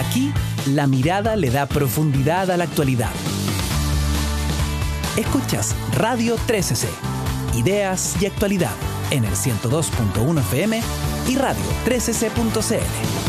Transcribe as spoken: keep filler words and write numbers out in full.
Aquí, la mirada le da profundidad a la actualidad. Escuchas Radio trece C, ideas y actualidad en el ciento dos punto uno F M y radio trece c punto c l.